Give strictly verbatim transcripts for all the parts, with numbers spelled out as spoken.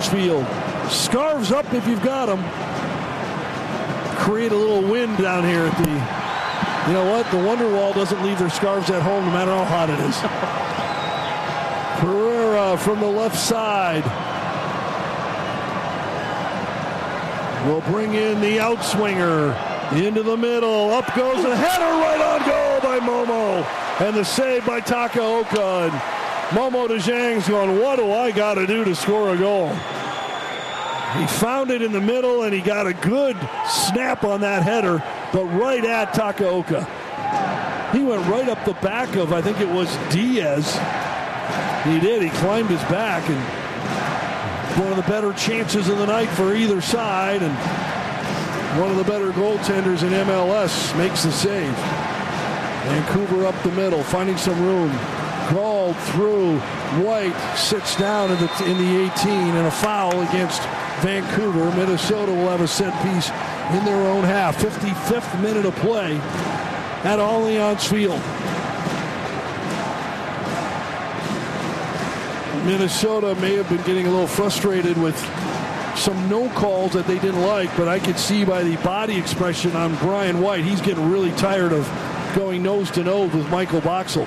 Field. Scarves up if you've got them. Create a little wind down here at the... You know what? The Wonderwall doesn't leave their scarves at home no matter how hot it is. Pereira from the left side will bring in the outswinger into the middle. Up goes the header, right on goal by Momo. And the save by Takaoka. And Momo DeJong's going, what do I got to do to score a goal? He found it in the middle, and he got a good snap on that header, but right at Takaoka. He went right up the back of, I think it was Diaz. He did. He climbed his back, and one of the better chances of the night for either side, and one of the better goaltenders in M L S makes the save. Vancouver up the middle, finding some room. Called through. White sits down in the, in the eighteen, and a foul against Vancouver. Minnesota will have a set piece in their own half. fifty-fifth minute of play at Allianz Field. Minnesota may have been getting a little frustrated with some no calls that they didn't like, but I could see by the body expression on Brian White, he's getting really tired of going nose to nose with Michael Boxall.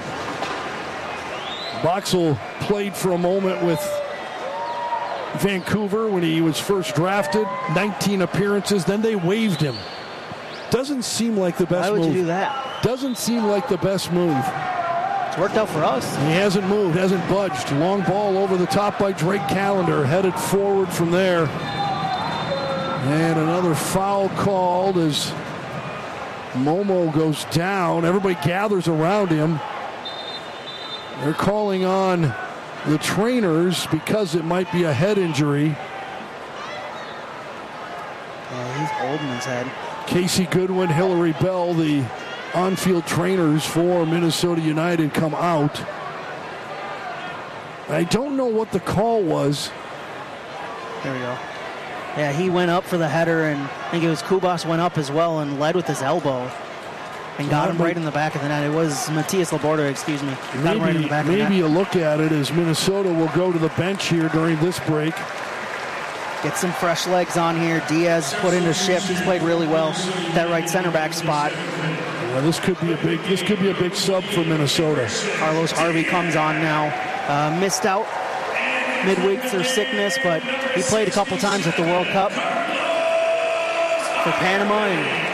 Boxall played for a moment with Vancouver when he was first drafted, nineteen appearances, then they waived him. Doesn't seem like the best move. Why would you do that? Doesn't seem like the best move. It's worked out for us. He hasn't moved, hasn't budged. Long ball over the top by Drake Callender, headed forward from there. And another foul called as Momo goes down. Everybody gathers around him. They're calling on the trainers because it might be a head injury. Yeah, he's holding his head. Casey Goodwin, Hillary Bell, the on-field trainers for Minnesota United, come out. I don't know what the call was. There we go. Yeah, he went up for the header, and I think it was Kubas went up as well and led with his elbow and got him right in the back of the net. It was Matias Laborda, excuse me. Got Maybe, him right in the back of the net. maybe a look at it as Minnesota will go to the bench here during this break. Get some fresh legs on here. Diaz put in a shift. He's played really well. That right center back spot. Yeah, this could be a big. This could be a big sub for Minnesota. Carlos Harvey comes on now. Uh, missed out midweek through sickness, but he played a couple times at the World Cup for Panama. And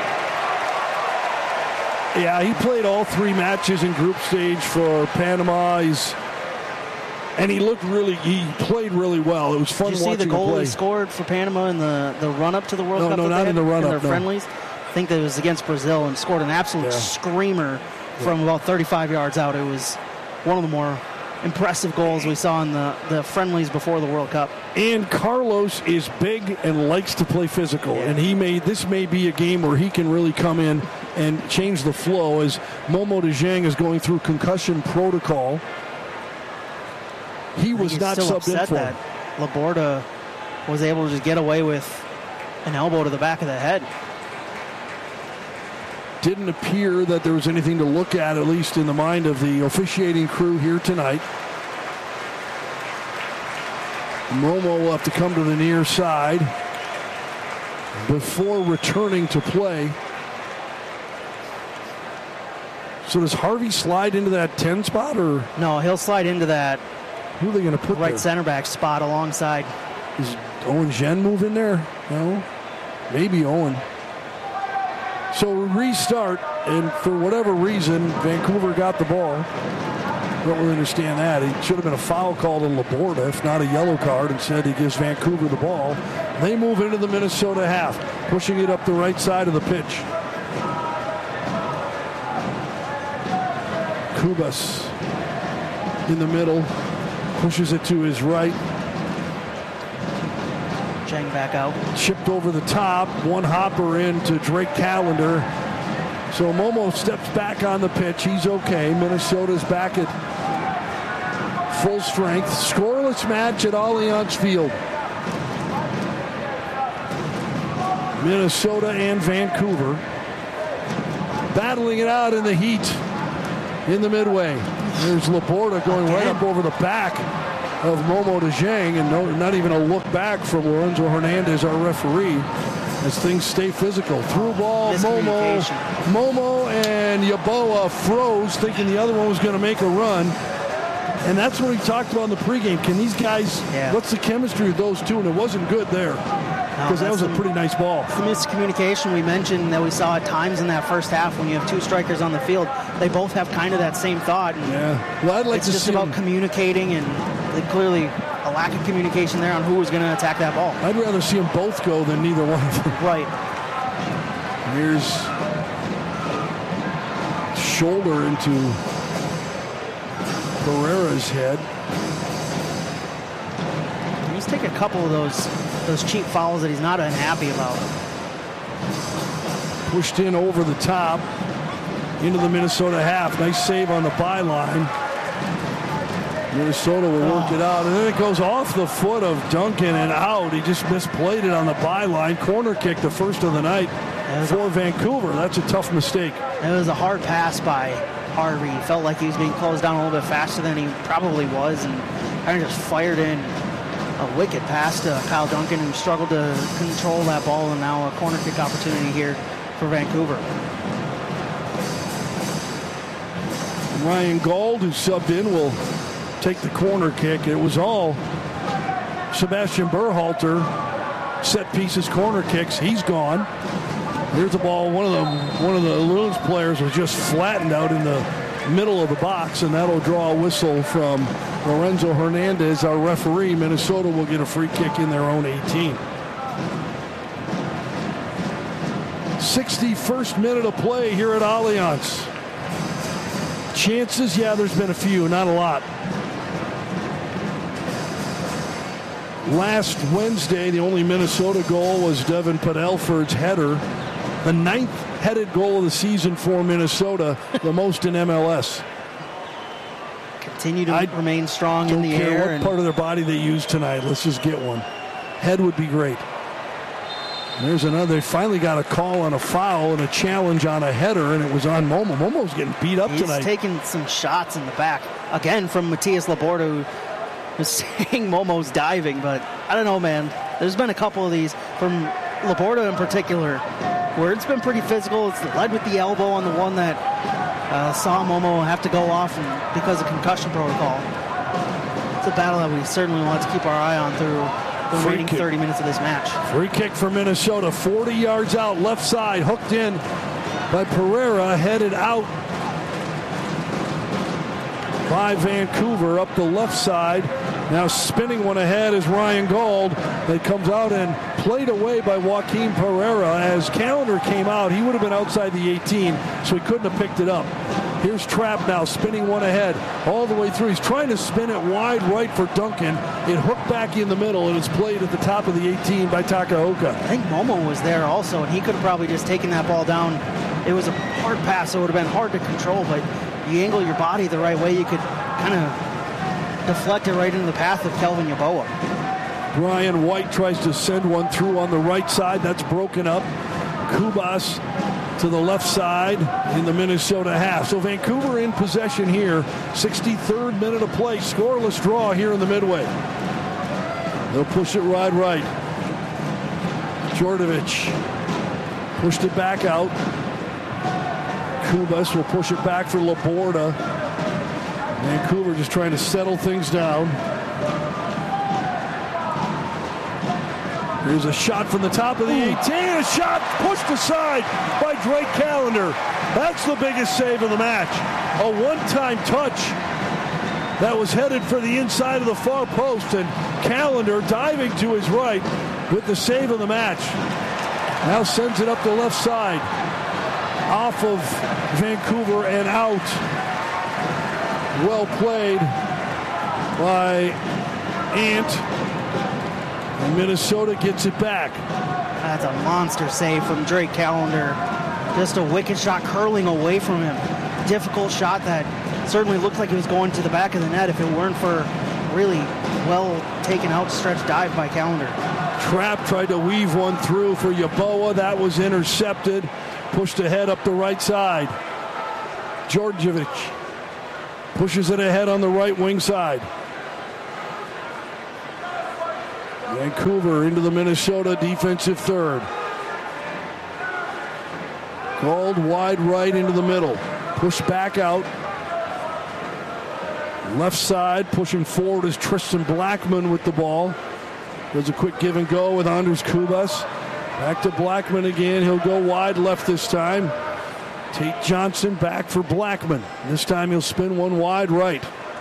yeah, he played all three matches in group stage for Panama. He's and he looked really. He played really well. It was fun Did you watching see the goal him play. he scored for Panama in the, the run-up to the World no, Cup? No, not in the run-up, in their no. friendlies. I think that it was against Brazil and scored an absolute Yeah. screamer from about thirty-five yards out. It was one of the more impressive goals we saw in the, the friendlies before the World Cup. And Carlos is big and likes to play physical, and he may this may be a game where he can really come in and change the flow as Momo DeJong is going through concussion protocol. He was not still subbed in upset for that him. Laborda was able to just get away with an elbow to the back of the head. Didn't appear that there was anything to look at, at least in the mind of the officiating crew here tonight. Momo will have to come to the near side before returning to play. So does Harvey slide into that ten spot, or No, he'll slide into that who are they going to put right there? center back spot alongside. Does Owen Zhen move in there? No, maybe Owen. So we restart, and for whatever reason, Vancouver got the ball. Don't really understand that. It should have been a foul call to Laborda, if not a yellow card. Instead, he gives Vancouver the ball. They move into the Minnesota half, pushing it up the right side of the pitch. Kubas in the middle, pushes it to his right. Chang back out. Chipped over the top, one hopper in to Drake Callender. So Momo steps back on the pitch. He's okay. Minnesota's back at full strength. Scoreless match at Allianz Field. Minnesota and Vancouver battling it out in the heat in the midway. There's Laborda going right up over the back of Momo DeJong, and no, not even a look back from Lorenzo Hernandez, our referee, as things stay physical. Through ball, Momo, Momo and Yeboah froze, thinking the other one was going to make a run. And that's what we talked about in the pregame. Can these guys, yeah. what's the chemistry of those two? And it wasn't good there, because no, that was a pretty nice ball. The miscommunication we mentioned that we saw at times in that first half when you have two strikers on the field. They both have kind of that same thought. And yeah, well, I'd like it's to just see about them. communicating, and clearly a lack of communication there on who was going to attack that ball. I'd rather see them both go than neither one of them. Right. Here's shoulder into Pereira's head. He's taking a couple of those those cheap fouls that he's not unhappy about. Pushed in over the top into the Minnesota half. Nice save on the byline. Minnesota will work oh. it out, and then it goes off the foot of Duncan and out. He just misplayed it on the byline. Corner kick, the first of the night for Vancouver. That's a tough mistake. It was a hard pass by Harvey. He felt like he was being closed down a little bit faster than he probably was, and kind of just fired in a wicked pass to Kyle Duncan, who struggled to control that ball, and now a corner kick opportunity here for Vancouver. Ryan Gauld, who subbed in, will take the corner kick. It was all Sebastian Berhalter, set pieces, corner kicks. He's gone. Here's the ball. One of the one of the Loons players was just flattened out in the middle of the box, and that'll draw a whistle from Lorenzo Hernandez, our referee. Minnesota will get a free kick in their own eighteen. sixty-first minute of play here at Allianz. Chances, yeah, there's been a few, not a lot. Last Wednesday, the only Minnesota goal was Devin Padelford's header. The ninth headed goal of the season for Minnesota, the most in M L S. Continue to I remain strong in the air. Don't care what and part of their body they use tonight. Let's just get one. Head would be great. And there's another. They finally got a call on a foul and a challenge on a header, and it was on Momo. Momo's getting beat up He's tonight. He's taking some shots in the back. Again, from Matias Laborda, who was saying Momo's diving, but I don't know, man. There's been a couple of these, from Laborda in particular, where it's been pretty physical. It's led with the elbow on the one that uh, saw Momo have to go off and because of concussion protocol. It's a battle that we certainly want to keep our eye on through the Free remaining kick. thirty minutes of this match. Free kick for Minnesota, forty yards out, left side, hooked in by Pereira, headed out by Vancouver up the left side. Now spinning one ahead is Ryan Gauld. That comes out and played away by Joaquin Pereira. As Callender came out, he would have been outside the eighteen, so he couldn't have picked it up. Here's Trapp now, spinning one ahead all the way through. He's trying to spin it wide right for Duncan. It hooked back in the middle, and it's played at the top of the eighteen by Takaoka. I think Momo was there also, and he could have probably just taken that ball down. It was a hard pass, so it would have been hard to control, but you angle your body the right way, you could kind of deflect it right into the path of Kelvin Yeboah. Brian White tries to send one through on the right side. That's broken up. Kubas to the left side in the Minnesota half. So Vancouver in possession here. sixty-third minute of play. Scoreless draw here in the midway. They'll push it wide right. Djordjevic pushed it back out. Kubas will push it back for Laborda. Vancouver just trying to settle things down. Here's a shot from the top of the eighteen. A shot pushed aside by Drake Callender. That's the biggest save of the match. A one-time touch that was headed for the inside of the far post, and Callender diving to his right with the save of the match. Now sends it up the left side. Off of Vancouver and out. Well played by Ant. And Minnesota gets it back. That's a monster save from Drake Callender. Just a wicked shot curling away from him. Difficult shot that certainly looked like it was going to the back of the net if it weren't for really well taken outstretched dive by Callender. Trapp tried to weave one through for Yeboah. That was intercepted. Pushed ahead up the right side. Djordjevic pushes it ahead on the right wing side. Vancouver into the Minnesota defensive third. Gold wide right into the middle. Push back out. Left side pushing forward is Tristan Blackman with the ball. Does a quick give and go with Anders Kubas. Back to Blackman again. He'll go wide left this time. Tate Johnson back for Blackman. This time he'll spin one wide right.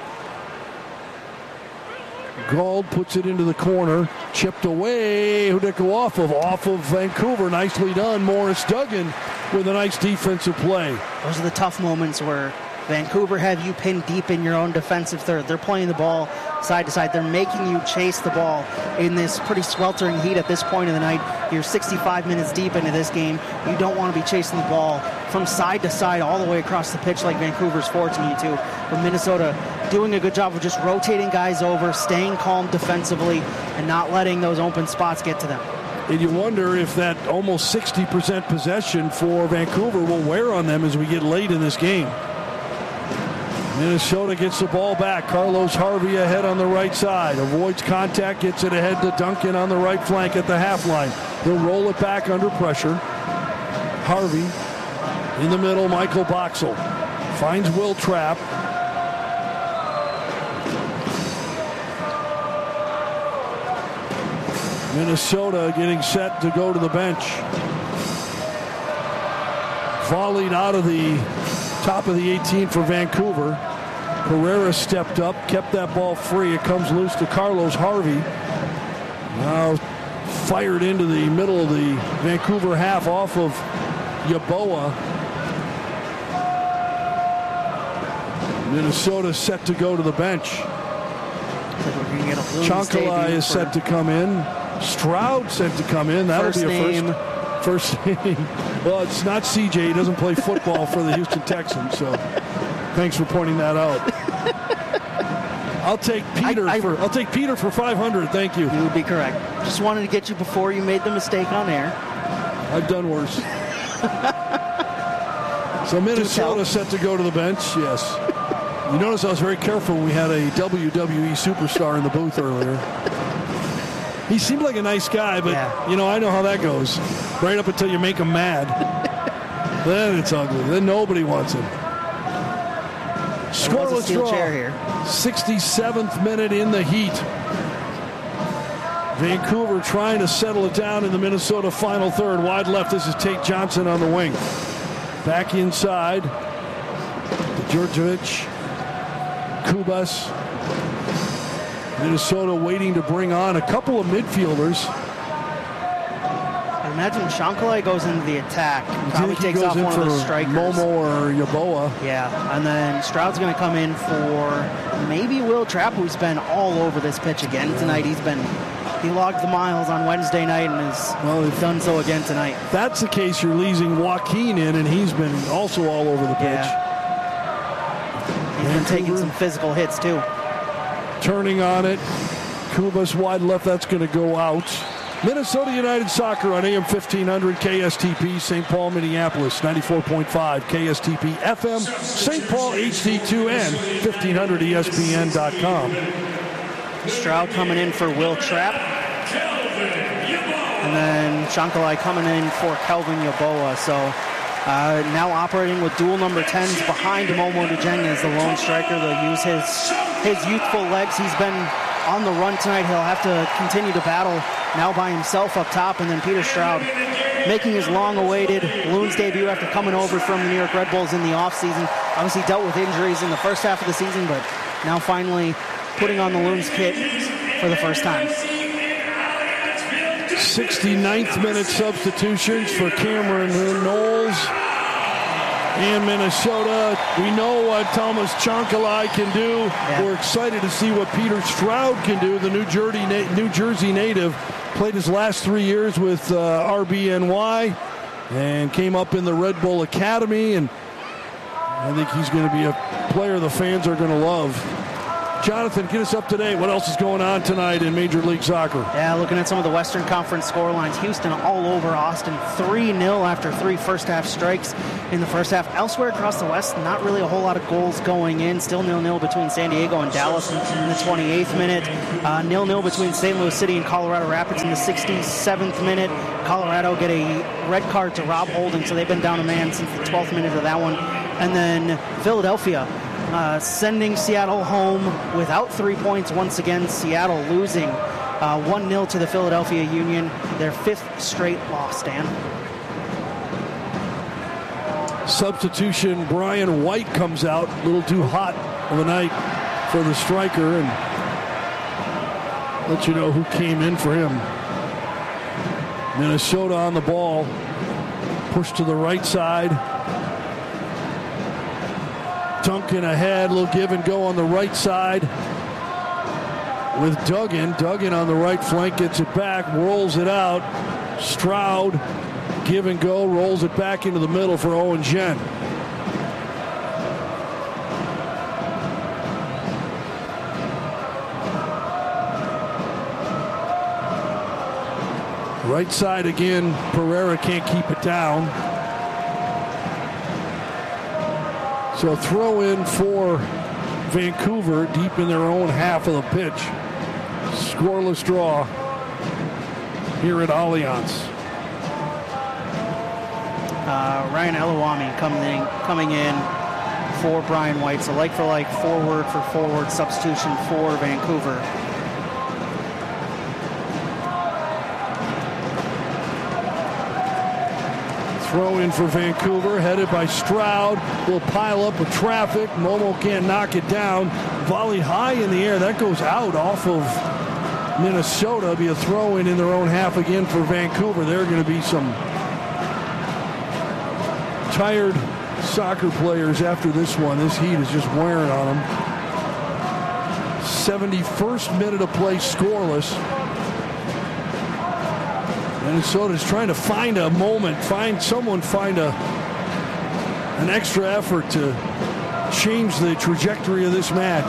Gold puts it into the corner. Chipped away. Who'd it go off of? Off of Vancouver. Nicely done. Morris Duggan with a nice defensive play. Those are the tough moments where Vancouver have you pinned deep in your own defensive third. They're playing the ball side to side. They're making you chase the ball in this pretty sweltering heat at this point of the night. You're sixty-five minutes deep into this game. You don't want to be chasing the ball from side to side all the way across the pitch like Vancouver's forcing you to. But Minnesota doing a good job of just rotating guys over, staying calm defensively, and not letting those open spots get to them. And you wonder if that almost sixty percent possession for Vancouver will wear on them as we get late in this game. Minnesota gets the ball back. Carlos Harvey ahead on the right side. Avoids contact, gets it ahead to Duncan on the right flank at the half line. He'll roll it back under pressure. Harvey in the middle, Michael Boxall. Finds Will Trapp. Minnesota getting set to go to the bench. Volleyed out of the top of the eighteen for Vancouver. Pereira stepped up, kept that ball free. It comes loose to Carlos Harvey. Now fired into the middle of the Vancouver half off of Yeboah. Minnesota set to go to the bench. Chancalay is set to come in. Stroud set to come in. That'll first be a name. first. First name. Well, it's not C J. He doesn't play football for the Houston Texans, so thanks for pointing that out. I'll take Peter I, I, for I'll take Peter for five hundred. Thank you. You would be correct. Just wanted to get you before you made the mistake on air. I've done worse. So Minnesota set to go to the bench. Yes. You notice I was very careful when we had a W W E superstar in the booth earlier. He seemed like a nice guy, but, yeah. you know, I know how that goes. Right up until you make him mad. Then it's ugly. Then nobody wants him. Scoreless draw. Chair here. sixty-seventh minute in the heat. Vancouver trying to settle it down in the Minnesota final third. Wide left, this is Tate Johnson on the wing. Back inside. Djurdjevic. Kubas. Minnesota waiting to bring on a couple of midfielders. I imagine Chancalay goes into the attack. Probably takes off one of the strikers. Momo or Yeboah. Yeah, and then Stroud's going to come in for maybe Will Trapp, who's been all over this pitch again tonight. He's been he logged the miles on Wednesday night and has well, if done so again tonight. If that's the case, you're leasing Joaquin in, and he's been also all over the pitch. Yeah. He's Vancouver. been taking some physical hits too. Turning on it. Kubas wide left. That's going to go out. Minnesota United Soccer on A M fifteen hundred K S T P, Saint Paul, Minneapolis, ninety-four point five K S T P F M, Saint Paul H D two, and fifteen hundred E S P N dot com. Stroud coming in for Will Trapp. And then Chancalay coming in for Kelvin Yeboah. So uh, now operating with dual number tens behind Momo Dujeng as the lone striker. They'll use his, his youthful legs. He's been on the run tonight. He'll have to continue to battle now by himself up top. And then Peter Stroud making his long-awaited Loons debut after coming over from the New York Red Bulls in the offseason. Obviously dealt with injuries in the first half of the season, but now finally putting on the Loons kit for the first time. sixty-ninth minute substitutions for Cameron Knowles and Minnesota. We know what Thomas Chancalay can do. Yeah. We're excited to see what Peter Stroud can do. The New Jersey, New Jersey native played his last three years with uh, R B N Y and came up in the Red Bull Academy, and I think he's going to be a player the fans are going to love. Jonathan, get us up to date. What else is going on tonight in Major League Soccer? Yeah, looking at some of the Western Conference scorelines. Houston all over Austin, three nil after three first-half strikes in the first half. Elsewhere across the West, not really a whole lot of goals going in. Still nil nil between San Diego and Dallas in the twenty-eighth minute. Uh, nil nil between Saint Louis City and Colorado Rapids in the sixty-seventh minute. Colorado get a red card to Rob Holding, so they've been down a man since the twelfth minute of that one. And then Philadelphia Uh, sending Seattle home without three points once again. Seattle losing uh, one nil to the Philadelphia Union, their fifth straight loss, Dan. Substitution, Brian White comes out, a little too hot of a night for the striker, and let you know who came in for him. Minnesota on the ball, pushed to the right side. Duncan ahead, little give and go on the right side with Duggan. Duggan on the right flank gets it back, rolls it out. Stroud, give and go, rolls it back into the middle for Owen Jen. Right side again, Pereira can't keep it down. So throw in for Vancouver deep in their own half of the pitch. Scoreless draw here at Allianz. Uh, Ryan Eluwami coming in, coming in for Brian White. So like for like, forward for forward substitution for Vancouver. Throw in for Vancouver, headed by Stroud. Will pile up with traffic. Momo can't knock it down. Volley high in the air. That goes out off of Minnesota. Be a throw in in their own half again for Vancouver. There are going to be some tired soccer players after this one. This heat is just wearing on them. seventy-first minute of play, scoreless. Minnesota's trying to find a moment, find someone, find a an extra effort to change the trajectory of this match.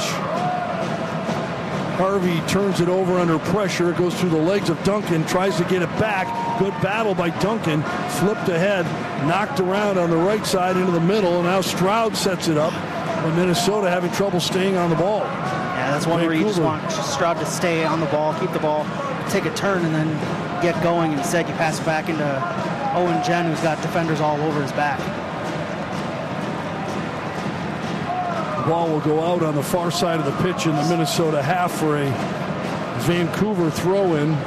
Harvey turns it over under pressure. It goes through the legs of Duncan, tries to get it back. Good battle by Duncan. Flipped ahead, knocked around on the right side into the middle, and now Stroud sets it up. But Minnesota having trouble staying on the ball. Yeah, that's one Vancouver. Where you just want Stroud to stay on the ball, keep the ball, take a turn, and then get going. Instead, you pass it back into Owen Jen, who's got defenders all over his back. The ball will go out on the far side of the pitch in the Minnesota half for a Vancouver throw-in.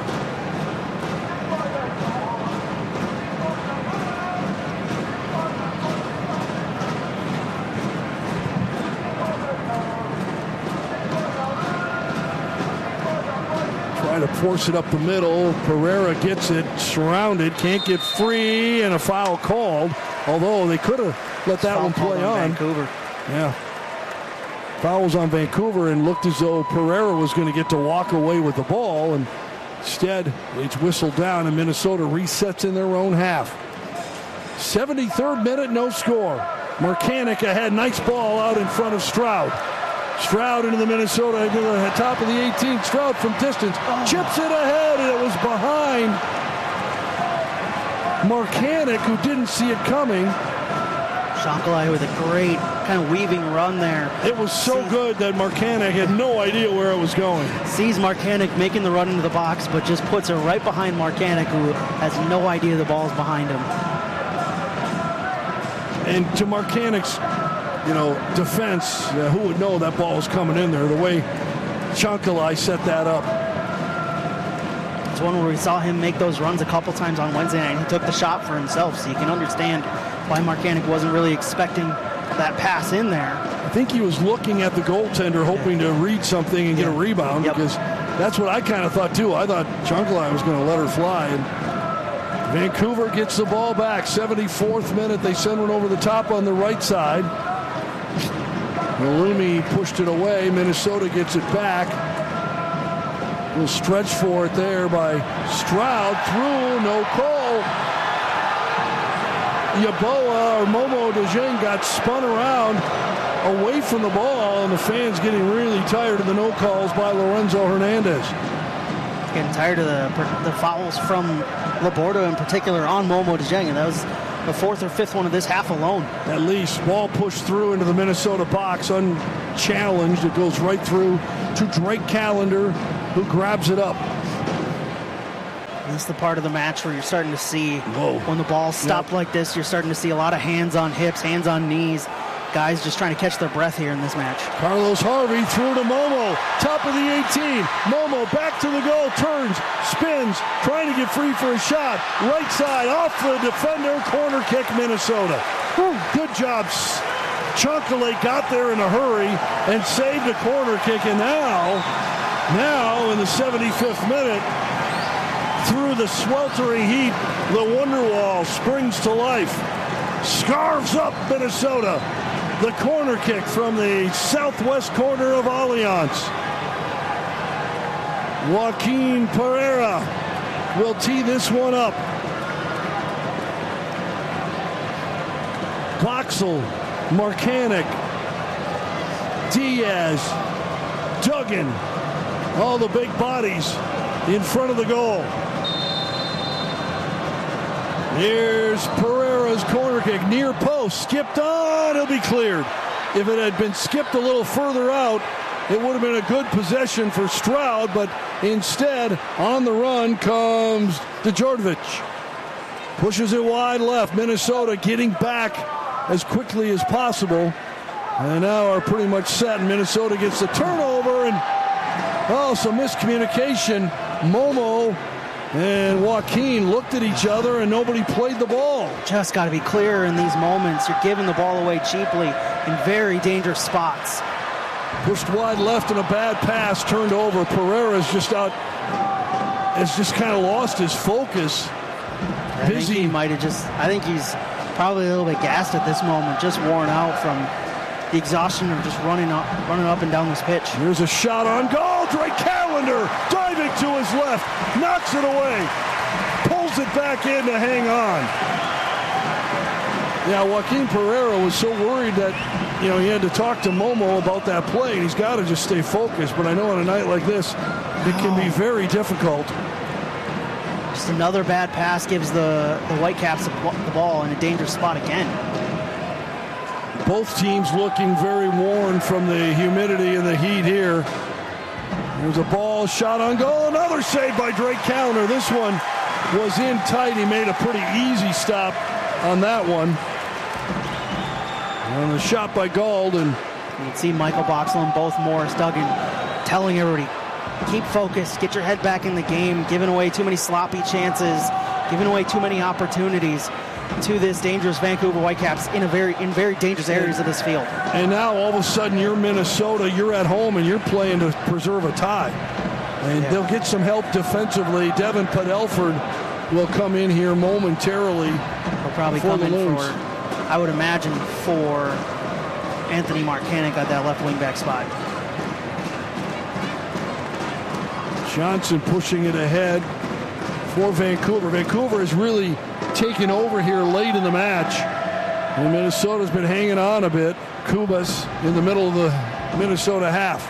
To force it up the middle. Pereira gets it surrounded, can't get free, and a foul called. Although they could have let that one play on. Vancouver. Yeah. Fouls on Vancouver, and looked as though Pereira was going to get to walk away with the ball, and instead it's whistled down, and Minnesota resets in their own half. seventy-third minute, no score. Markanek ahead, nice ball out in front of Stroud. Stroud into the Minnesota, into the top of the eighteen. Stroud from distance, oh. Chips it ahead, and it was behind Markanek, who didn't see it coming. Shankly with a great kind of weaving run there. It was so sees, good that Markanek had no idea where it was going. Sees Markanek making the run into the box, but just puts it right behind Markanek, who has no idea the ball's behind him. And to Markanek's, you know, defense, uh, who would know that ball was coming in there? The way Shankly set that up. It's one where we saw him make those runs a couple times on Wednesday night. He took the shot for himself, so you can understand why Markanek wasn't really expecting that pass in there. I think he was looking at the goaltender, hoping to read something and get yeah. a rebound, yep. because that's what I kind of thought too. I thought Shankly was going to let her fly. And Vancouver gets the ball back. seventy-fourth minute, they send one over the top on the right side. Malumi pushed it away. Minnesota gets it back. A little stretch for it there by Stroud. Through, no call. Yeboah or Momo Dejeng got spun around away from the ball, and the fans getting really tired of the no calls by Lorenzo Hernandez. Getting tired of the, the fouls from Laborda in particular on Momo DeJong, and that was the fourth or fifth one of this half alone. At least ball pushed through into the Minnesota box unchallenged. It goes right through to Drake Callender, who grabs it up. This is the part of the match where you're starting to see Whoa. when the ball's stopped yep. like this, you're starting to see a lot of hands on hips, hands on knees. Guys just trying to catch their breath here in this match. Carlos Harvey through to Momo, top of the eighteen. Momo back to the goal, turns, spins, trying to get free for a shot. Right side, off the defender, corner kick, Minnesota. Whew. Good job. Chocolate got there in a hurry and saved a corner kick. And now, now in the seventy-fifth minute, through the sweltering heat, the Wonderwall springs to life. Scarves up Minnesota. The corner kick from the southwest corner of Allianz. Joaquin Pereira will tee this one up. Boxel, Marcanic, Diaz, Duggan, all the big bodies in front of the goal. Here's Pereira's corner kick, near post, skipped on, it'll be cleared. If it had been skipped a little further out, it would have been a good possession for Stroud, but instead, on the run comes Djordjevic. Pushes it wide left, Minnesota getting back as quickly as possible. And now are pretty much set, and Minnesota gets the turnover, and oh, some miscommunication. Momo and Joaquin looked at each other, and nobody played the ball. Just got to be clear in these moments. You're giving the ball away cheaply in very dangerous spots. Pushed wide left and a bad pass turned over. Pereira's just out, has just kind of lost his focus. I Busy. think he might have just, I think he's probably a little bit gassed at this moment, just worn out from the exhaustion of just running up, running up and down this pitch. Here's a shot on goal. Drake Callender diving to his left, knocks it away, pulls it back in to hang on. Yeah, Joaquin Pereira was so worried that, you know, he had to talk to Momo about that play, and he's got to just stay focused. But I know on a night like this, it can be very difficult. Just another bad pass gives the, the Whitecaps the ball in a dangerous spot again. Both teams looking very worn from the humidity and the heat here. There's a ball, shot on goal, another save by Drake Callender. This one was in tight. He made a pretty easy stop on that one. And the shot by Gauld. And you can see Michael Boxel and both Morris Duggan telling everybody, keep focused, get your head back in the game, giving away too many sloppy chances, giving away too many opportunities to this dangerous Vancouver Whitecaps in a very in very dangerous areas of this field. And now all of a sudden you're Minnesota, you're at home and you're playing to preserve a tie. And yeah. they'll get some help defensively. Devin Padelford will come in here momentarily. He'll probably come in for, I would imagine, for Anthony Marcanic at that left wing back spot. Johnson pushing it ahead for Vancouver. Vancouver is really taken over here late in the match. And Minnesota's been hanging on a bit. Kubas in the middle of the Minnesota half.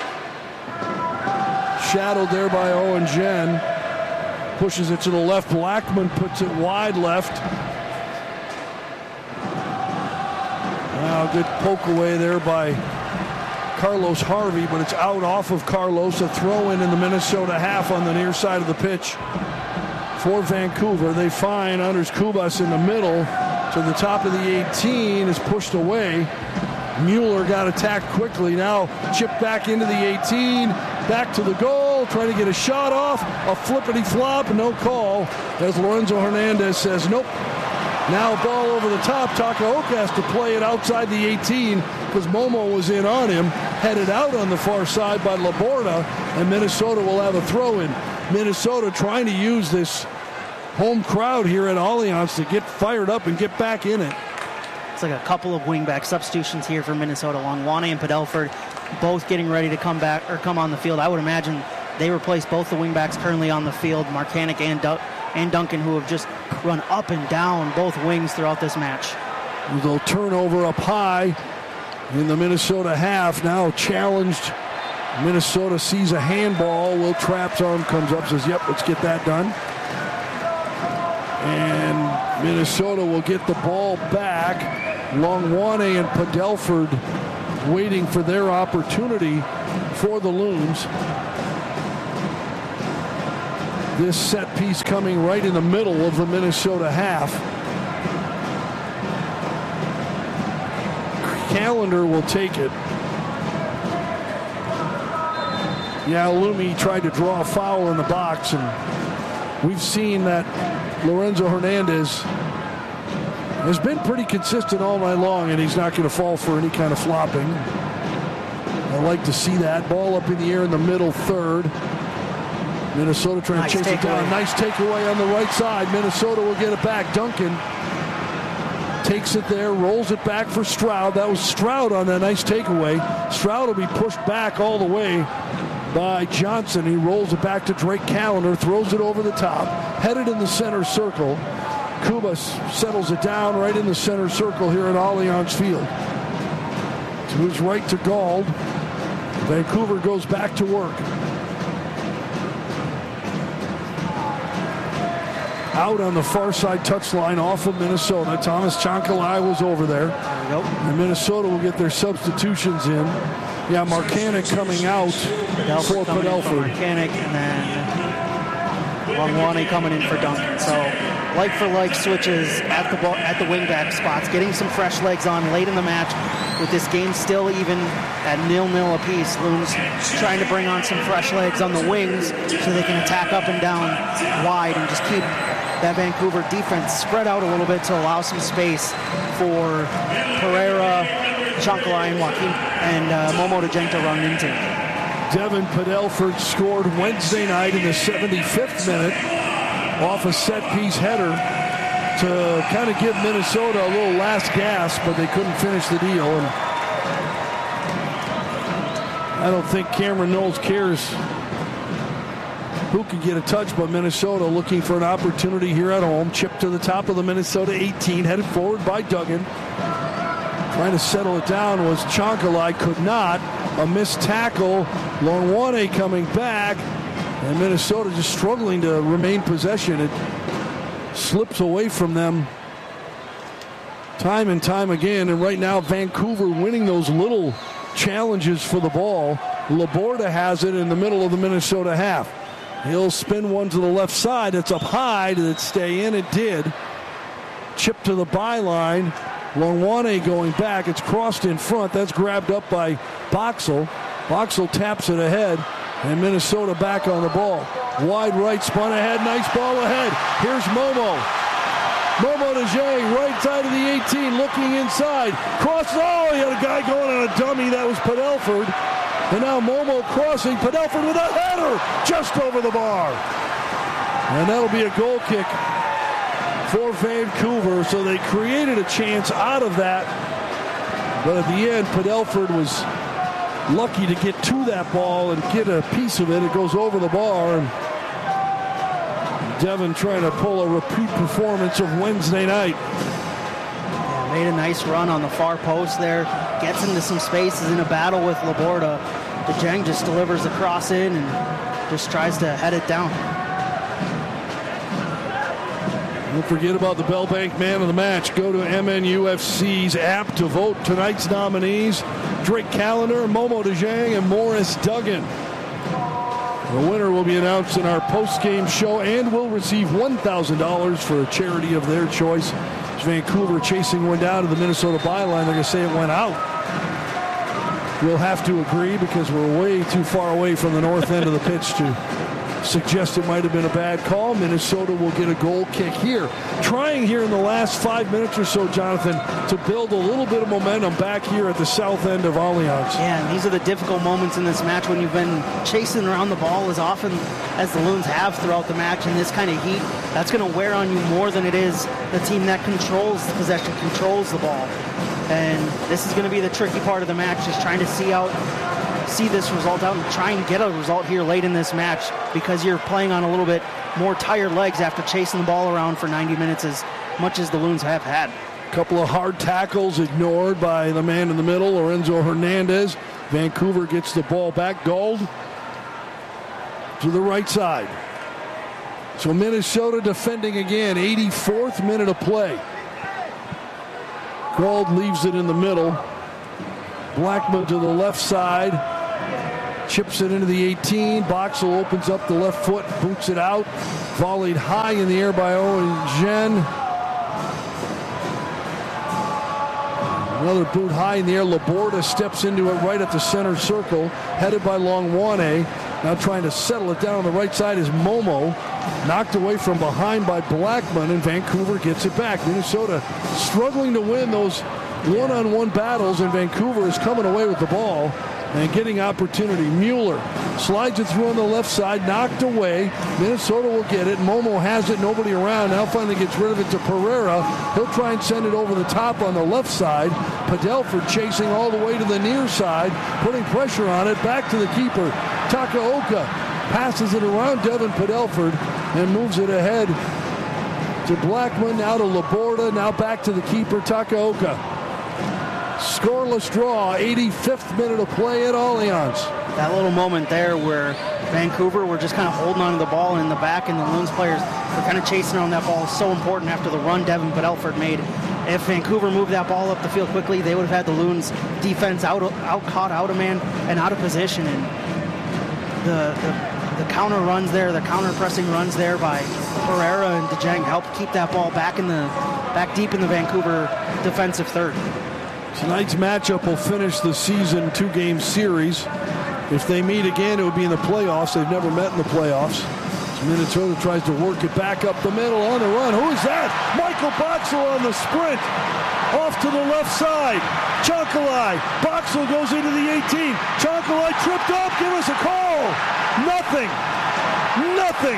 Shadowed there by Owen Jen. Pushes it to the left. Blackman puts it wide left. Now, good poke away there by Carlos Harvey, but it's out off of Carlos. A throw in in the Minnesota half on the near side of the pitch for Vancouver. They find Anders Kubas in the middle to the top of the eighteen, is pushed away. Mueller got attacked quickly. Now chipped back into the eighteen, back to the goal, trying to get a shot off. A flippity flop, no call, as Lorenzo Hernandez says nope. Now ball over the top. Takaoka has to play it outside the eighteen because Momo was in on him, headed out on the far side by Laborda, and Minnesota will have a throw in. Minnesota trying to use this home crowd here at Allianz to get fired up and get back in it. It's like a couple of wingback substitutions here for Minnesota. Longwane and Padelford both getting ready to come back or come on the field. I would imagine they replace both the wingbacks currently on the field, Marcanic and, du- and Duncan, who have just run up and down both wings throughout this match. A little turnover up high. in the Minnesota half. Now challenged. Minnesota sees a handball. Will Trapp's arm comes up, says, yep, let's get that done. And Minnesota will get the ball back. Longwane and Padelford waiting for their opportunity for the Loons. This set piece coming right in the middle of the Minnesota half. Callender will take it. Yeah, Lumi tried to draw a foul in the box, and we've seen that Lorenzo Hernandez has been pretty consistent all night long, and he's not going to fall for any kind of flopping. I like to see that. Ball up in the air in the middle third. Minnesota trying nice to chase it down. Nice takeaway on the right side. Minnesota will get it back. Duncan takes it there, rolls it back for Stroud. That was Stroud on that nice takeaway. Stroud will be pushed back all the way by Johnson. He rolls it back to Drake Callender, throws it over the top, headed in the center circle. Kubas settles it down right in the center circle here at Allianz Field. To his right to Gauld. Vancouver goes back to work. Out on the far side touchline off of Minnesota. Thomas Chankalai was over there. There we go. And Minnesota will get their substitutions in. Yeah, Marcanic coming out Padelford for coming Padelford. In for Marcanic, and then Longwane coming in for Duncan. So like for like switches at the ball, at the wingback spots, getting some fresh legs on late in the match. With this game still even at nil-nil apiece, Loons trying to bring on some fresh legs on the wings so they can attack up and down wide and just keep that Vancouver defense spread out a little bit to allow some space for Pereira, Chankalai, and Joaquin, and uh, Momo DeJong to run into. Devin Padelford scored Wednesday night in the seventy-fifth minute off a set-piece header to kind of give Minnesota a little last gasp, but they couldn't finish the deal. And I don't think Cameron Knowles cares who can get a touch, but Minnesota looking for an opportunity here at home. Chip to the top of the Minnesota eighteen, headed forward by Duggan. Trying to settle it down was Chankalai, could not. A missed tackle. Longwane coming back, and Minnesota just struggling to remain possession. It slips away from them time and time again, and right now Vancouver winning those little challenges for the ball. Laborda has it in the middle of the Minnesota half. He'll spin one to the left side. It's up high. Did it stay in? It did. Chip to the byline. Longwane going back. It's crossed in front. That's grabbed up by Boxall. Boxall taps it ahead, and Minnesota back on the ball. Wide right, spun ahead. Nice ball ahead. Here's Momo. Momo DeJong, right side of the eighteen, looking inside. Cross. Oh, he had a guy going on a dummy. That was Padelford. And now Momo crossing. Padelford with a header just over the bar. And that'll be a goal kick for Vancouver. So they created a chance out of that. But at the end, Padelford was lucky to get to that ball and get a piece of it. It goes over the bar. And Devin trying to pull a repeat performance of Wednesday night. Yeah, made a nice run on the far post there. Gets into some spaces in a battle with Laborda. DeJong just delivers the cross in and just tries to head it down. Don't forget about the Bell Bank Man of the Match. Go to M N U F C's app to vote tonight's nominees. Drake Callender, Momo DeJong, and Morris Duggan. The winner will be announced in our post-game show and will receive one thousand dollars for a charity of their choice. As Vancouver chasing one down to the Minnesota byline, they're going to say it went out. We'll have to agree because we're way too far away from the north end of the pitch to suggest it might have been a bad call. Minnesota will get a goal kick here. Trying here in the last five minutes or so, Jonathan, to build a little bit of momentum back here at the south end of Allianz. Yeah, and these are the difficult moments in this match when you've been chasing around the ball as often as the Loons have throughout the match in this kind of heat. That's going to wear on you more than it is the team that controls the possession, controls the ball. And this is going to be the tricky part of the match, just trying to see out see this result out and try and get a result here late in this match because you're playing on a little bit more tired legs after chasing the ball around for ninety minutes as much as the Loons have had. couple of hard tackles ignored by the man in the middle, Lorenzo Hernandez. Vancouver gets the ball back. Gold to the right side. So Minnesota defending again, eighty-fourth minute of play. Gold leaves it in the middle. Blackman to the left side. Chips it into the eighteen. Boxall opens up the left foot, boots it out. Volleyed high in the air by Owen Jen. Another boot high in the air. Laborda steps into it right at the center circle, headed by Longwane. Now trying to settle it down on the right side is Momo. Knocked away from behind by Blackman, and Vancouver gets it back. Minnesota struggling to win those one-on-one battles, and Vancouver is coming away with the ball and getting opportunity. Mueller slides it through on the left side, knocked away. Minnesota will get it. Momo has it, nobody around. Now finally gets rid of it to Pereira. He'll try and send it over the top on the left side. Padelford chasing all the way to the near side, putting pressure on it. Back to the keeper. Takaoka passes it around Devin Padelford and moves it ahead to Blackman, now to Laborda, now back to the keeper, Takaoka. Scoreless draw, eighty-fifth minute of play at Allianz. That little moment there where Vancouver were just kind of holding on to the ball in the back, and the Loons players were kind of chasing on that ball is so important after the run Devin Padelford made. If Vancouver moved that ball up the field quickly, they would have had the Loons defense out, out caught out of man and out of position. And the, the, the counter runs there, the counter pressing runs there by Pereira and DeJong helped keep that ball back in the back deep in the Vancouver defensive third. Tonight's matchup will finish the season two-game series. If they meet again, it would be in the playoffs. They've never met in the playoffs. So Minnesota tries to work it back up the middle on the run. Who is that? Michael Boxall on the sprint. Off to the left side. Chonkalai. Boxall goes into the eighteen. Chonkalai tripped up. Give us a call. Nothing. Nothing.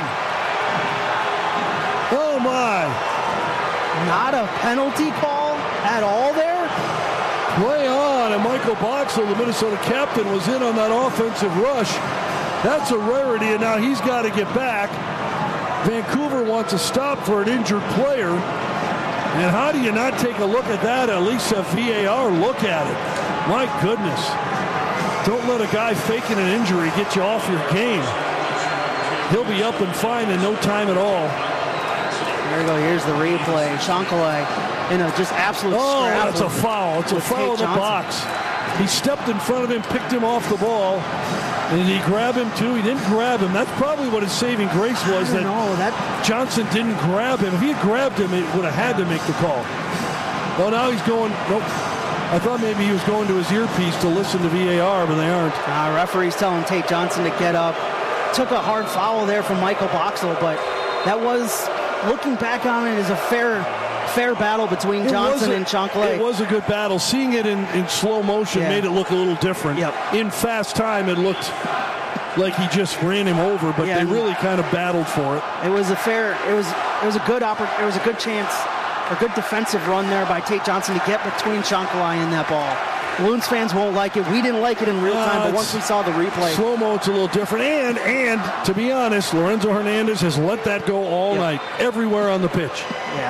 Oh, my. Not a penalty call at all there? Play on, and Michael Boxall, the Minnesota captain, was in on that offensive rush. That's a rarity, and now he's got to get back. Vancouver wants a stop for an injured player. And how do you not take a look at that? At least a V A R look at it. My goodness. Don't let a guy faking an injury get you off your game. He'll be up and fine in no time at all. There we go. Here's the replay. Chonkalai in a just absolute Oh, scrap. that's a foul. It's a foul in the box. He stepped in front of him, picked him off the ball. And did he grab him too? He didn't grab him. That's probably what his saving grace was. That, know, that Johnson didn't grab him. If he had grabbed him, it would have had to make the call. Well, now he's going. Nope. I thought maybe he was going to his earpiece to listen to V A R, but they aren't. Uh, referee's telling Tate Johnson to get up. Took a hard foul there from Michael Boxall, but that was, looking back on it, is a fair fair battle between It Johnson was a- and Chonkalai. It was a good battle. Seeing it in, in slow motion Yeah. made it look a little different. Yep. In fast time, it looked like he just ran him over, but Yeah, they and- really kind of battled for it. It was a fair. It was. It was a good oppor- It was a good chance, a good defensive run there by Tate Johnson to get between Chonkalai and that ball. Loons fans won't like it. We didn't like it in real time, Uh, but it's- once we saw the replay, Slow-mo, it's a little different. And, and to be honest, Lorenzo Hernandez has let that go all Yep. night, everywhere on the pitch. yeah,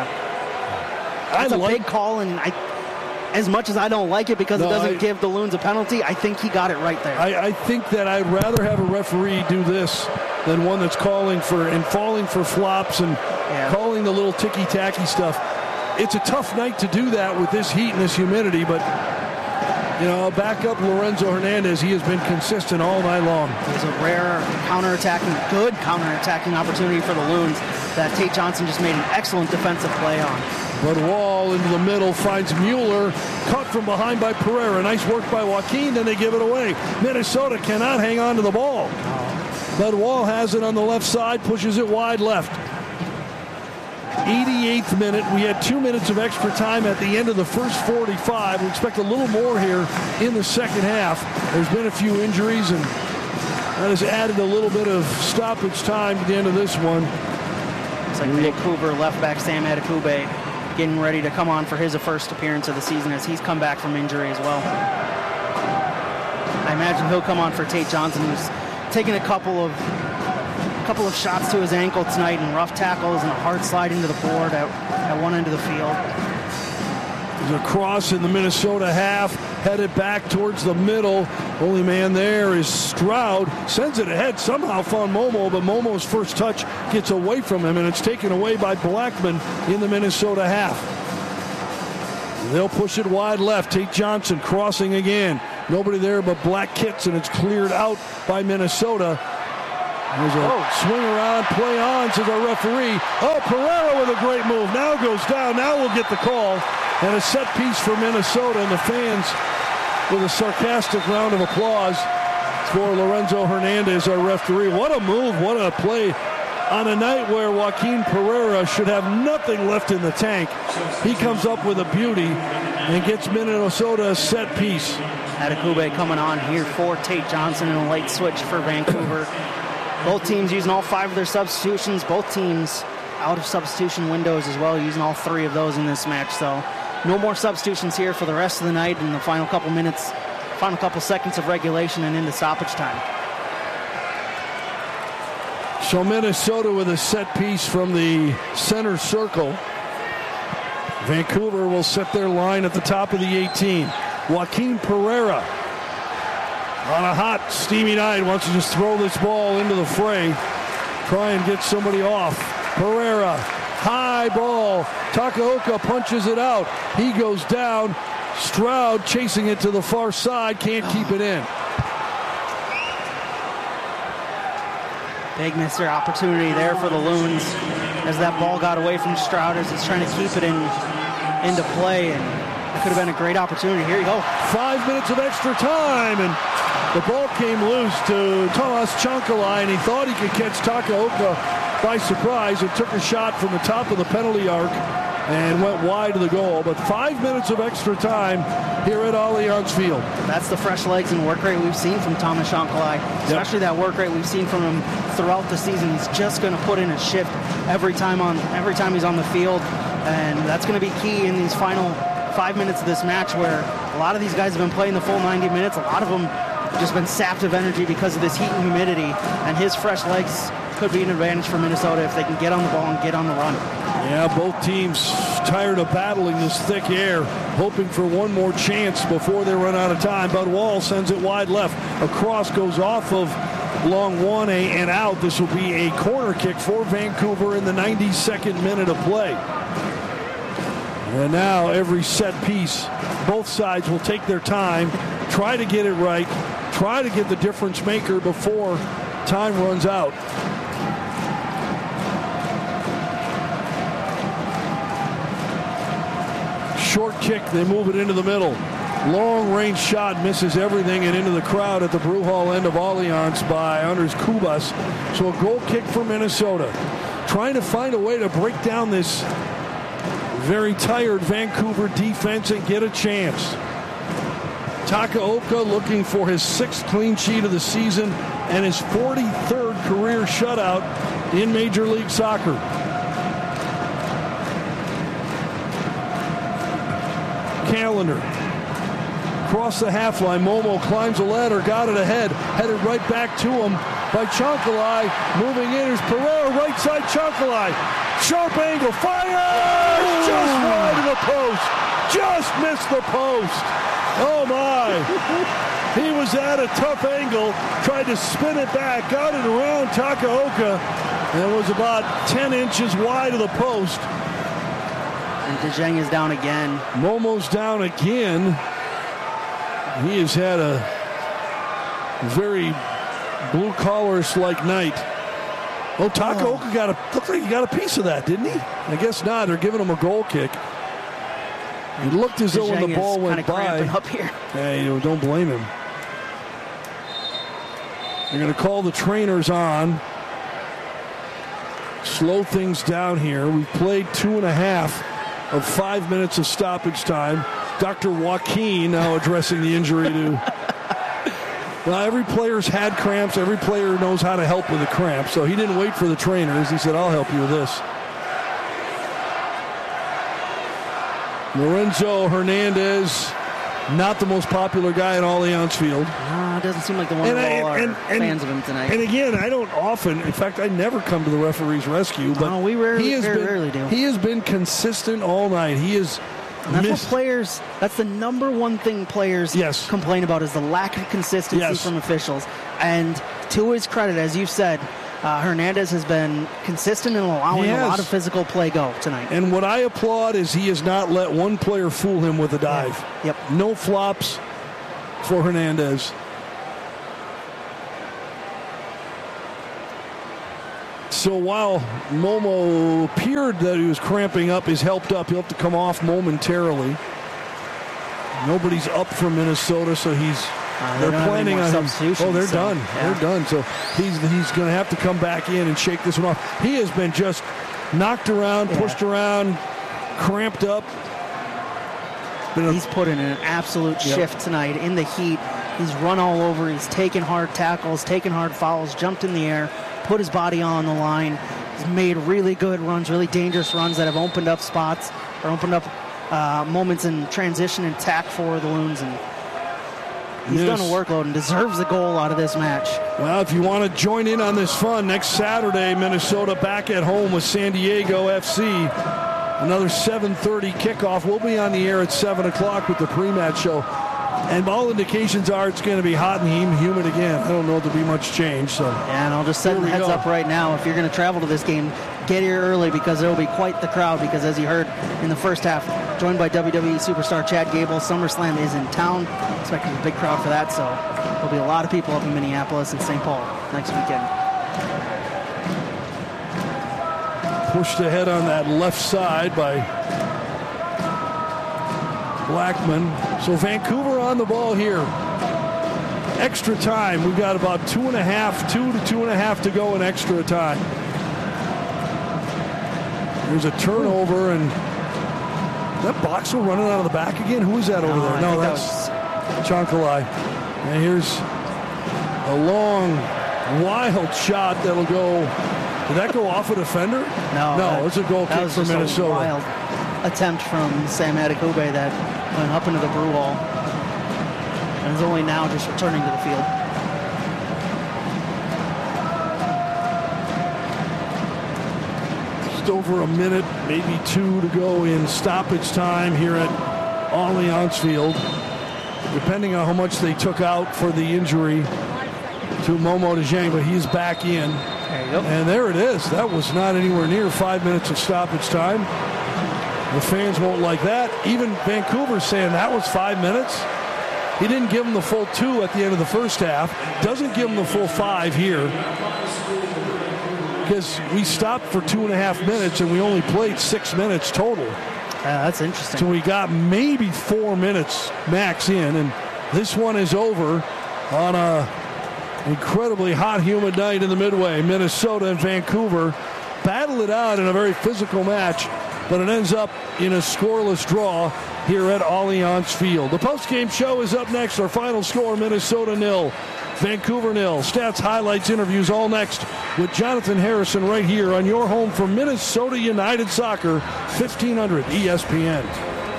I it's a like, big call, and I, as much as I don't like it because No, it doesn't I- give the Loons a penalty, I think he got it right there. I, I think that I'd rather have a referee do this than one that's calling for and falling for flops and Yeah. calling the little ticky-tacky stuff. It's a tough night to do that with this heat and this humidity, but, you know, back up Lorenzo Hernandez. He has been consistent all night long. It was a rare counterattacking, good counterattacking opportunity for the Loons that Tate Johnson just made an excellent defensive play on. But Wall into the middle finds Mueller, cut from behind by Pereira. Nice work by Joaquin, then they give it away. Minnesota cannot hang on to the ball. But Wall has it on the left side, pushes it wide left. eighty-eighth minute. We had two minutes of extra time at the end of the first forty-five. We expect a little more here in the second half. There's been a few injuries, and that has added a little bit of stoppage time to the end of this one. It's like Vancouver left back Sam Adekube getting ready to come on for his first appearance of the season as he's come back from injury as well. I imagine he'll come on for Tate Johnson, who's taking a couple of couple of shots to his ankle tonight and rough tackles and a hard slide into the board at, at one end of the field. There's a cross in the Minnesota half, headed back towards the middle. Only man there is Stroud. Sends it ahead, somehow found Momo, but Momo's first touch gets away from him, and it's taken away by Blackman in the Minnesota half. They'll push it wide left. Tate Johnson crossing again. Nobody there but Black Kits, and it's cleared out by Minnesota. There's a oh. swing around, play on, says our referee. Oh, Pereira with a great move. Now goes down. Now we'll get the call. And a set piece for Minnesota, and the fans with a sarcastic round of applause for Lorenzo Hernandez, our referee. What a move, what a play on a night where Joaquin Pereira should have nothing left in the tank. He comes up with a beauty and gets Minnesota a set piece. Adekugbe coming on here for Tate Johnson and a late switch for Vancouver. Both teams using all five of their substitutions. Both teams out of substitution windows as well, using all three of those in this match. So no more substitutions here for the rest of the night in the final couple minutes, final couple seconds of regulation and into stoppage time. So Minnesota with a set piece from the center circle. Vancouver will set their line at the top of the eighteen. Joaquin Pereira on a hot, steamy night wants to just throw this ball into the fray. Try and get somebody off. Pereira, high ball. Takaoka punches it out. He goes down. Stroud chasing it to the far side. Can't keep it in. Big missed opportunity there for the Loons as that ball got away from Stroud as he's trying to keep it in into play, and it could have been a great opportunity. Here you go. Five minutes of extra time, and the ball came loose to Tomas Chancalay, and he thought he could catch Takaoka by surprise. It took a shot from the top of the penalty arc and went wide of the goal. But five minutes of extra time here at Allianz Field. That's the fresh legs and work rate we've seen from Tomas Chancalay, especially yep. that work rate we've seen from him throughout the season. He's just going to put in a shift every time on every time he's on the field, and that's going to be key in these final five minutes of this match, where a lot of these guys have been playing the full ninety minutes. A lot of them have just been sapped of energy because of this heat and humidity, and his fresh legs could be an advantage for Minnesota if they can get on the ball and get on the run. Yeah, both teams tired of battling this thick air, hoping for one more chance before they run out of time. Bud Wall sends it wide left. A cross goes off of long one A and out. This will be a corner kick for Vancouver in the ninety-second minute of play. And now every set piece, both sides will take their time, try to get it right, try to get the difference maker before time runs out. Short kick, they move it into the middle. Long range shot, misses everything and into the crowd at the Brew Hall end of Allianz by Anders Kubas. So a goal kick for Minnesota. Trying to find a way to break down this very tired Vancouver defense and get a chance. Takaoka looking for his sixth clean sheet of the season and his forty-third career shutout in Major League Soccer. Calendar. Across the half line, Momo climbs a ladder, got it ahead, headed right back to him by Chancalay. Moving in is Pereira, right side Chancalay. Sharp angle, fires! Just wide of the post. Just missed the post. Oh my. He was at a tough angle, tried to spin it back, got it around Takaoka, and was about ten inches wide of the post. And DeJong is down again. Momo's down again. He has had a very blue-collars-like night. Oh, Takaoka oh. got a looked like he got a piece of that, didn't he? I guess not. They're giving him a goal kick. It looked as though when the ball went by. Up here. Hey, don't blame him. They're going to call the trainers on. Slow things down here. We've played two and a half of five minutes of stoppage time. Doctor Joaquin now addressing the injury to. Well, every player's had cramps. Every player knows how to help with a cramp. So he didn't wait for the trainers. He said, I'll help you with this. Lorenzo Hernandez, not the most popular guy in Allianz Field. No, it doesn't seem like the one and of I, all and, our and, fans of him tonight. And again, I don't often, in fact, I never come to the referee's rescue. But no, we rarely, he has very been, rarely do. He has been consistent all night. He is And that's missed. what players, that's the number one thing players yes. complain about is the lack of consistency yes. from officials. And to his credit, as you've said, uh, Hernandez has been consistent in allowing a lot of physical play go tonight. And what I applaud is he has not let one player fool him with a dive. Yeah. Yep. No flops for Hernandez. So while Momo appeared that he was cramping up, he's helped up. He'll have to come off momentarily. Nobody's up for Minnesota, so he's uh, they're planning on him. Oh, they're so, done. Yeah. They're done. So he's he's going to have to come back in and shake this one off. He has been just knocked around, yeah. pushed around, cramped up. A, he's put in an absolute yep. shift tonight in the heat. He's run all over. He's taken hard tackles, taken hard fouls, jumped in the air, put his body on the line. He's made really good runs, really dangerous runs that have opened up spots or opened up uh, moments in transition and tack for the Loons. And he's yes. done a workload and deserves a goal out of this match. Well, if you want to join in on this fun, next Saturday, Minnesota back at home with San Diego F C. Another seven thirty kickoff. We'll be on the air at seven o'clock with the pre-match show. And all indications are it's going to be hot and humid again. I don't know if there'll be much change. So yeah, and I'll just set the heads go. up right now. If you're going to travel to this game, get here early because there will be quite the crowd. Because as you heard in the first half, joined by W W E superstar Chad Gable, SummerSlam is in town. Expecting a big crowd for that. So there'll be a lot of people up in Minneapolis and Saint Paul next weekend. Pushed ahead on that left side by Blackman. So Vancouver on the ball here. Extra time. We've got about two and a half, two to two and a half to go in extra time. There's a turnover, and that Boxer running out of the back again? Who is that over no, there? I No, that's that Chonkalai. And here's a long, wild shot that'll go. Did that go off a defender? No. No, that, it's a goal kick for Minnesota. A wild attempt from Sam Adekugbe that went up into the brew wall. And is only now just returning to the field. Just over a minute, maybe two to go in stoppage time here at Allianz Field. Depending on how much they took out for the injury to Momo DeJong, but he's back in. There you go. And there it is. That was not anywhere near five minutes of stoppage time. The fans won't like that. Even Vancouver's saying that was five minutes. He didn't give them the full two at the end of the first half. Doesn't give them the full five here. Because we stopped for two and a half minutes and we only played six minutes total. Yeah, that's interesting. So we got maybe four minutes max in. And this one is over on a incredibly hot, humid night in the Midway. Minnesota and Vancouver battle it out in a very physical match, but it ends up in a scoreless draw here at Allianz Field. The postgame show is up next. Our final score, Minnesota nil, Vancouver nil. Stats, highlights, interviews, all next with Jonathan Harrison right here on your home for Minnesota United Soccer, fifteen hundred E S P N.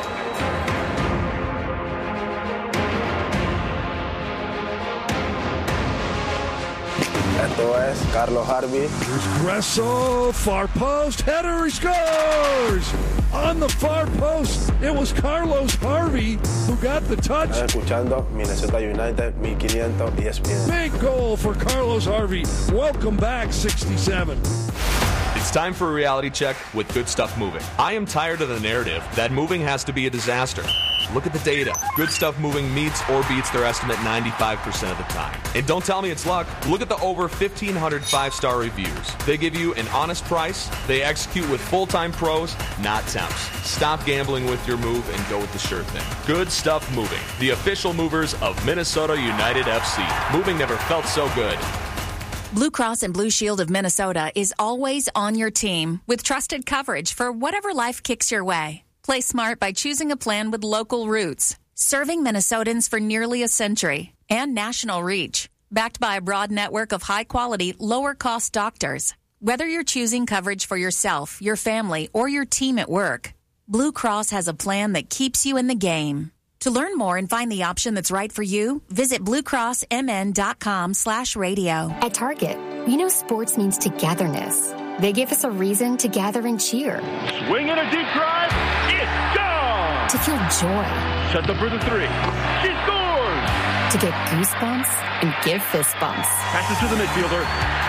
Esto es Carlos Harvey. Here's Gresso, far post, header, he scores! On the far post, it was Carlos Harvey who got the touch. Están escuchando Minnesota United, fifteen hundred E S P N. Big goal for Carlos Harvey. Welcome back, sixty-seven. It's time for a reality check with Good Stuff Moving. I am tired of the narrative that moving has to be a disaster. Look at the data. Good Stuff Moving meets or beats their estimate ninety-five percent of the time. And don't tell me it's luck. Look at the over fifteen hundred five-star reviews. They give you an honest price. They execute with full-time pros, not temps. Stop gambling with your move and go with the sure thing. Good Stuff Moving, the official movers of Minnesota United F C. Moving never felt so good. Blue Cross and Blue Shield of Minnesota is always on your team with trusted coverage for whatever life kicks your way. Play smart by choosing a plan with local roots, serving Minnesotans for nearly a century, and national reach, backed by a broad network of high-quality, lower-cost doctors. Whether you're choosing coverage for yourself, your family, or your team at work, Blue Cross has a plan that keeps you in the game. To learn more and find the option that's right for you, visit bluecrossmn.com slash radio. At Target, we know sports means togetherness. They give us a reason to gather and cheer. Swing in a deep drive. It's gone! To feel joy. Set up for the three. She scores! To get goosebumps and give fist bumps. Passes to the midfielder.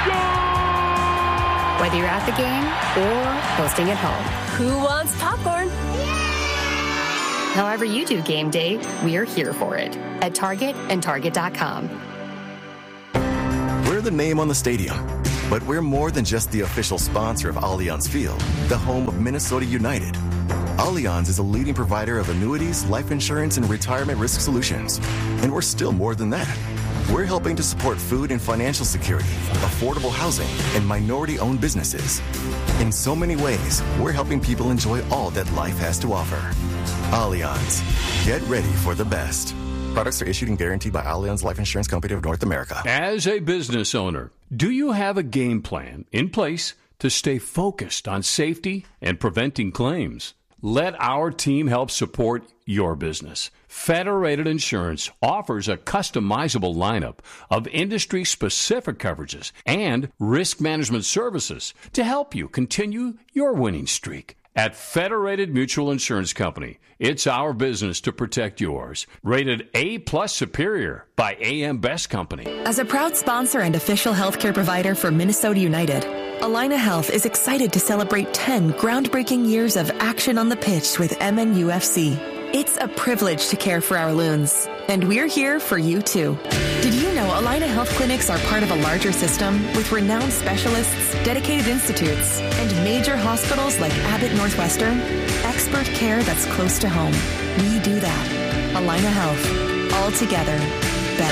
Goal! Whether you're at the game or hosting at home. Who wants popcorn? However you do game day, we are here for it at Target and Target dot com. We're the name on the stadium, but we're more than just the official sponsor of Allianz Field, the home of Minnesota United. Allianz is a leading provider of annuities, life insurance, and retirement risk solutions. And we're still more than that. We're helping to support food and financial security, affordable housing, and minority-owned businesses. In so many ways, we're helping people enjoy all that life has to offer. Allianz. Get ready for the best. Products are issued and guaranteed by Allianz Life Insurance Company of North America. As a business owner, do you have a game plan in place to stay focused on safety and preventing claims? Let our team help support your business. Federated Insurance offers a customizable lineup of industry-specific coverages and risk management services to help you continue your winning streak. At Federated Mutual Insurance Company, it's our business to protect yours. Rated A-plus Superior by A M Best Company. As a proud sponsor and official healthcare provider for Minnesota United, Allina Health is excited to celebrate ten groundbreaking years of action on the pitch with M N U F C. It's a privilege to care for our loons, and we're here for you too. Did you know Allina Health Clinics are part of a larger system with renowned specialists, dedicated institutes, and major hospitals like Abbott Northwestern? Expert care that's close to home. We do that. Allina Health. All together.